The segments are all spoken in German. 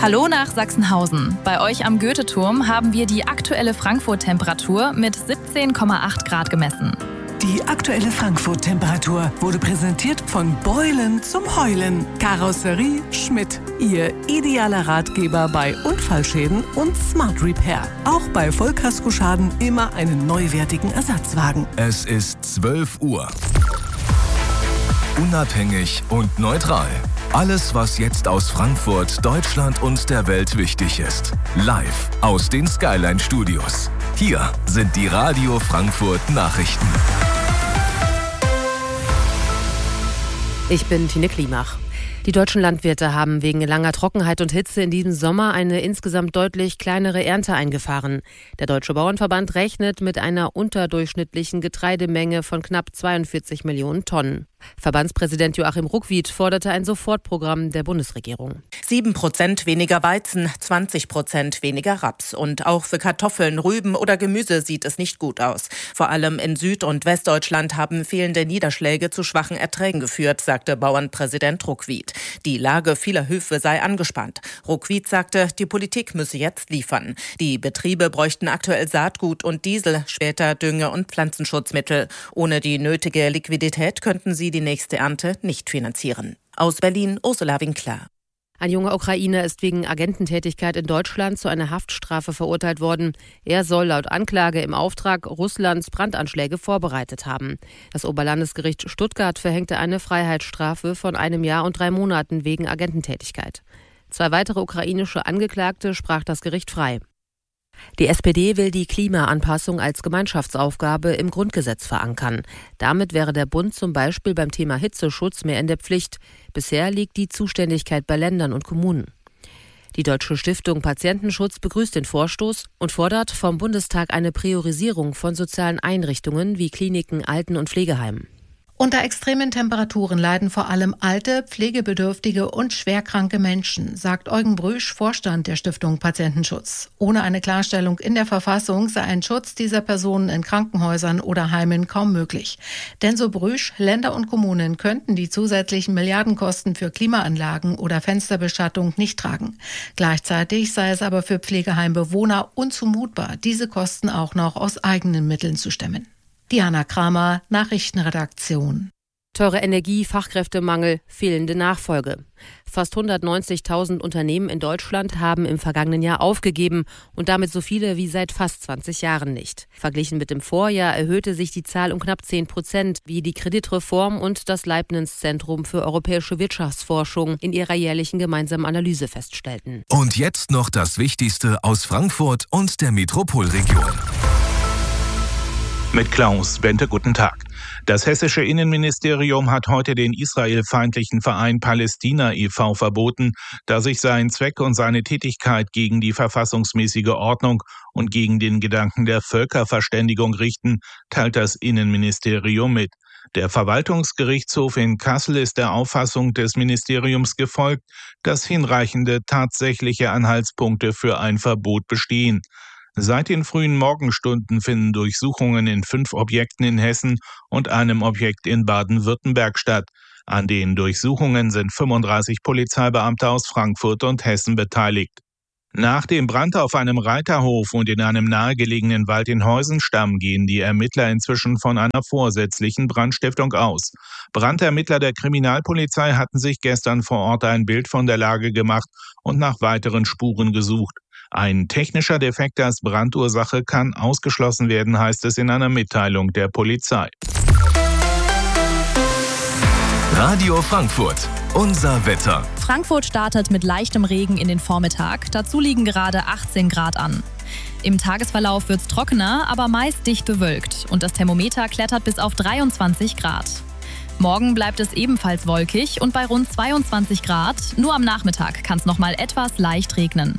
Hallo nach Sachsenhausen. Bei euch am Goethe-Turm haben wir die aktuelle Frankfurt-Temperatur mit 17,8 Grad gemessen. Die aktuelle Frankfurt-Temperatur wurde präsentiert von Beulen zum Heulen. Karosserie Schmidt. Ihr idealer Ratgeber bei Unfallschäden und Smart Repair. Auch bei Vollkaskoschaden immer einen neuwertigen Ersatzwagen. Es ist 12 Uhr. Unabhängig und neutral. Alles, was jetzt aus Frankfurt, Deutschland und der Welt wichtig ist. Live aus den Skyline Studios. Hier sind die Radio Frankfurt Nachrichten. Ich bin Tine Klimach. Die deutschen Landwirte haben wegen langer Trockenheit und Hitze in diesem Sommer eine insgesamt deutlich kleinere Ernte eingefahren. Der Deutsche Bauernverband rechnet mit einer unterdurchschnittlichen Getreidemenge von knapp 42 Millionen Tonnen. Verbandspräsident Joachim Ruckwied forderte ein Sofortprogramm der Bundesregierung. 7% weniger Weizen, 20% weniger Raps. Und auch für Kartoffeln, Rüben oder Gemüse sieht es nicht gut aus. Vor allem in Süd- und Westdeutschland haben fehlende Niederschläge zu schwachen Erträgen geführt, sagte Bauernpräsident Ruckwied. Die Lage vieler Höfe sei angespannt. Ruckwied sagte, die Politik müsse jetzt liefern. Die Betriebe bräuchten aktuell Saatgut und Diesel, später Dünge- und Pflanzenschutzmittel. Ohne die nötige Liquidität könnten sie die nächste Ernte nicht finanzieren. Aus Berlin, Ursula Winkler. Ein junger Ukrainer ist wegen Agententätigkeit in Deutschland zu einer Haftstrafe verurteilt worden. Er soll laut Anklage im Auftrag Russlands Brandanschläge vorbereitet haben. Das Oberlandesgericht Stuttgart verhängte eine Freiheitsstrafe von 1 Jahr und 3 Monaten wegen Agententätigkeit. 2 weitere ukrainische Angeklagte sprach das Gericht frei. Die SPD will die Klimaanpassung als Gemeinschaftsaufgabe im Grundgesetz verankern. Damit wäre der Bund zum Beispiel beim Thema Hitzeschutz mehr in der Pflicht. Bisher liegt die Zuständigkeit bei Ländern und Kommunen. Die Deutsche Stiftung Patientenschutz begrüßt den Vorstoß und fordert vom Bundestag eine Priorisierung von sozialen Einrichtungen wie Kliniken, Alten- und Pflegeheimen. Unter extremen Temperaturen leiden vor allem alte, pflegebedürftige und schwerkranke Menschen, sagt Eugen Brüsch, Vorstand der Stiftung Patientenschutz. Ohne eine Klarstellung in der Verfassung sei ein Schutz dieser Personen in Krankenhäusern oder Heimen kaum möglich. Denn so Brüsch, Länder und Kommunen könnten die zusätzlichen Milliardenkosten für Klimaanlagen oder Fensterbeschattung nicht tragen. Gleichzeitig sei es aber für Pflegeheimbewohner unzumutbar, diese Kosten auch noch aus eigenen Mitteln zu stemmen. Diana Kramer, Nachrichtenredaktion. Teure Energie, Fachkräftemangel, fehlende Nachfolge. Fast 190.000 Unternehmen in Deutschland haben im vergangenen Jahr aufgegeben und damit so viele wie seit fast 20 Jahren nicht. Verglichen mit dem Vorjahr erhöhte sich die Zahl um knapp 10%, wie die Kreditreform und das Leibniz-Zentrum für europäische Wirtschaftsforschung in ihrer jährlichen gemeinsamen Analyse feststellten. Und jetzt noch das Wichtigste aus Frankfurt und der Metropolregion. Mit Klaus Bente, guten Tag. Das hessische Innenministerium hat heute den israelfeindlichen Verein Palästina e.V. verboten, da sich sein Zweck und seine Tätigkeit gegen die verfassungsmäßige Ordnung und gegen den Gedanken der Völkerverständigung richten, teilt das Innenministerium mit. Der Verwaltungsgerichtshof in Kassel ist der Auffassung des Ministeriums gefolgt, dass hinreichende tatsächliche Anhaltspunkte für ein Verbot bestehen. Seit den frühen Morgenstunden finden Durchsuchungen in 5 Objekten in Hessen und einem Objekt in Baden-Württemberg statt. An den Durchsuchungen sind 35 Polizeibeamte aus Frankfurt und Hessen beteiligt. Nach dem Brand auf einem Reiterhof und in einem nahegelegenen Wald in Heusenstamm gehen die Ermittler inzwischen von einer vorsätzlichen Brandstiftung aus. Brandermittler der Kriminalpolizei hatten sich gestern vor Ort ein Bild von der Lage gemacht und nach weiteren Spuren gesucht. Ein technischer Defekt als Brandursache kann ausgeschlossen werden, heißt es in einer Mitteilung der Polizei. Radio Frankfurt, unser Wetter. Frankfurt startet mit leichtem Regen in den Vormittag. Dazu liegen gerade 18 Grad an. Im Tagesverlauf wird es trockener, aber meist dicht bewölkt. Und das Thermometer klettert bis auf 23 Grad. Morgen bleibt es ebenfalls wolkig und bei rund 22 Grad. Nur am Nachmittag kann es noch mal etwas leicht regnen.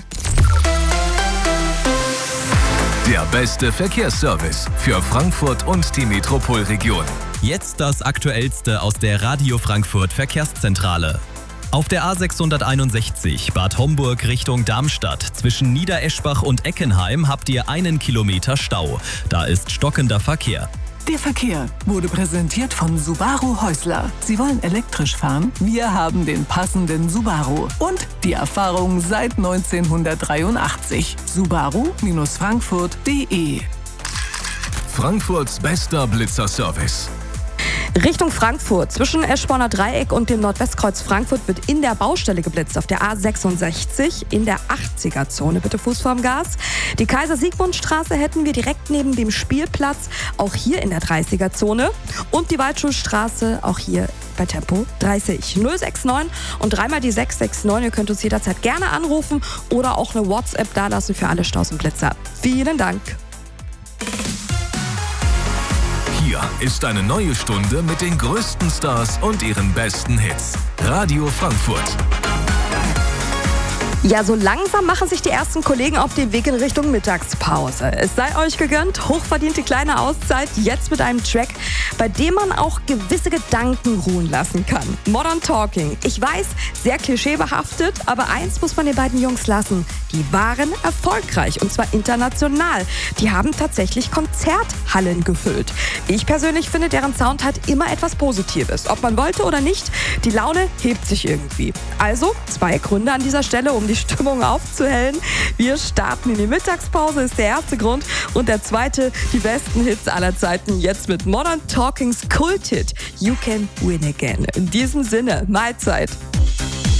Der beste Verkehrsservice für Frankfurt und die Metropolregion. Jetzt das Aktuellste aus der Radio Frankfurt Verkehrszentrale. Auf der A661 Bad Homburg Richtung Darmstadt zwischen Niedereschbach und Eckenheim habt ihr 1 Kilometer Stau. Da ist stockender Verkehr. Der Verkehr wurde präsentiert von Subaru Häusler. Sie wollen elektrisch fahren? Wir haben den passenden Subaru. Und die Erfahrung seit 1983. Subaru-Frankfurt.de. Frankfurts bester Blitzerservice. Richtung Frankfurt. Zwischen Eschborner Dreieck und dem Nordwestkreuz Frankfurt wird in der Baustelle geblitzt. Auf der A66 in der 80er-Zone. Bitte Fuß vorm Gas. Die Kaiser-Sigmund-Straße hätten wir direkt neben dem Spielplatz. Auch hier in der 30er-Zone. Und die Waldschulstraße auch hier bei Tempo 30. 069 und dreimal die 669. Ihr könnt uns jederzeit gerne anrufen oder auch eine WhatsApp dalassen für alle Staus und Blitzer. Vielen Dank. Hier ist eine neue Stunde mit den größten Stars und ihren besten Hits. Radio Frankfurt. Ja, so langsam machen sich die ersten Kollegen auf den Weg in Richtung Mittagspause. Es sei euch gegönnt, hochverdiente kleine Auszeit, jetzt mit einem Track, bei dem man auch gewisse Gedanken ruhen lassen kann. Modern Talking. Ich weiß, sehr klischeebehaftet, aber eins muss man den beiden Jungs lassen. Die waren erfolgreich und zwar international. Die haben tatsächlich Konzerthallen gefüllt. Ich persönlich finde, deren Sound hat immer etwas Positives. Ob man wollte oder nicht, die Laune hebt sich irgendwie. Also 2 Gründe an dieser Stelle, um die Stimmung aufzuhellen. Wir starten in die Mittagspause, ist der erste Grund. Und der zweite, die besten Hits aller Zeiten, jetzt mit Modern Talkings Kult-Hit You Can Win Again. In diesem Sinne, Mahlzeit.